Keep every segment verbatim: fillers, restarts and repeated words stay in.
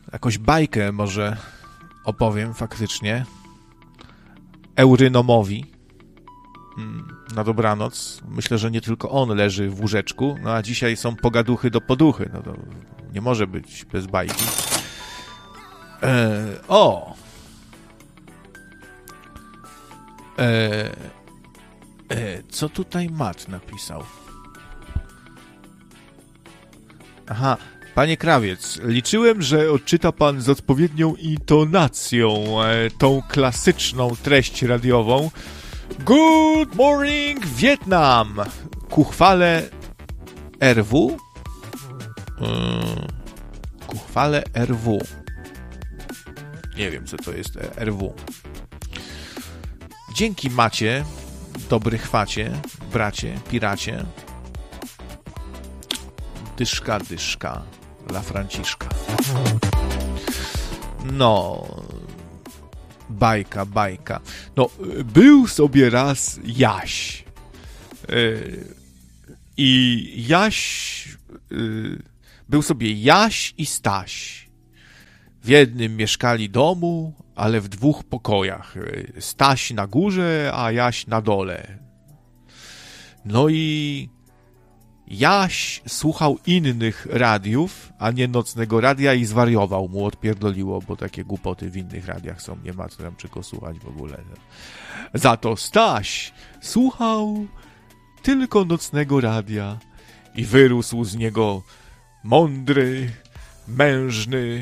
Jakąś bajkę może opowiem faktycznie Eurynomowi na dobranoc. Myślę, że nie tylko on leży w łóżeczku, no a dzisiaj są pogaduchy do poduchy. No to nie może być bez bajki. Eee, o! Eee, e, co tutaj Matt napisał? Aha, panie Krawiec, liczyłem, że odczyta pan z odpowiednią intonacją e, tą klasyczną treść radiową. Good morning, Vietnam! Ku chwale R W? Hmm, ku chwale R W. Nie wiem, co to jest R W. Dzięki Macie, dobry chwacie, bracie, piracie. Dyszka, dyszka, dla Franciszka. No, bajka, bajka. No, był sobie raz Jaś. Yy, I Jaś... Yy, był sobie Jaś i Staś. W jednym mieszkali domu, ale w dwóch pokojach. Staś na górze, a Jaś na dole. No i Jaś słuchał innych radiów, a nie nocnego radia i zwariował. Mu odpierdoliło, bo takie głupoty w innych radiach są. Nie ma co tam czego słuchać w ogóle. Za to Staś słuchał tylko nocnego radia i wyrósł z niego mądry, mężny,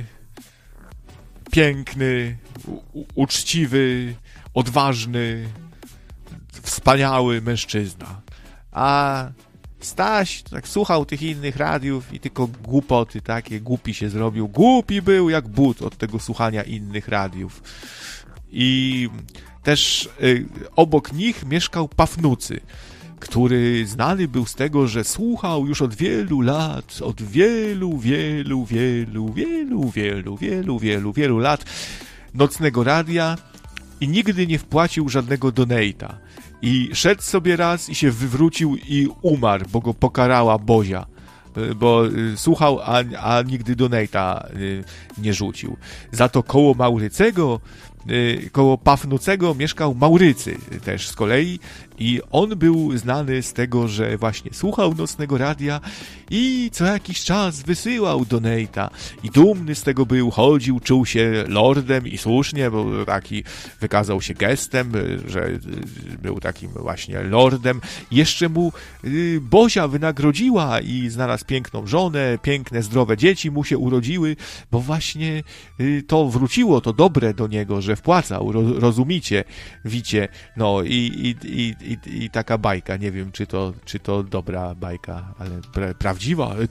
piękny, u- uczciwy, odważny, wspaniały mężczyzna. A Staś tak słuchał tych innych radiów i tylko głupoty takie, głupi się zrobił. Głupi był jak but od tego słuchania innych radiów. I też y, obok nich mieszkał Pafnucy, który znany był z tego, że słuchał już od wielu lat, od wielu, wielu, wielu, wielu, wielu, wielu, wielu, wielu lat nocnego radia i nigdy nie wpłacił żadnego donate'a. I szedł sobie raz i się wywrócił i umarł, bo go pokarała Bozia. Bo słuchał, a, a nigdy donate'a nie rzucił. Za to koło Maurycego, koło Pafnucego mieszkał Maurycy też z kolei i on był znany z tego, że właśnie słuchał nocnego radia i co jakiś czas wysyłał donate'a i dumny z tego był, chodził, czuł się lordem i słusznie, bo taki wykazał się gestem, że był takim właśnie lordem. Jeszcze mu Bozia wynagrodziła i znalazł piękną żonę, piękne, zdrowe dzieci mu się urodziły, bo właśnie to wróciło, to dobre do niego, że wpłacał, ro, rozumicie, wicie, no i, i, i, i, i taka bajka, nie wiem, czy to, czy to dobra bajka, ale pra, prawdziwa,